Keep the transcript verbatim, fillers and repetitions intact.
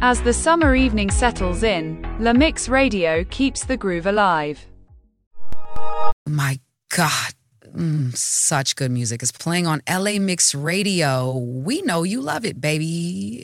As the summer evening settles in, La Mix Radio keeps the groove alive. My God, mm, such good music is playing on L A Mix Radio. We know you love it, baby.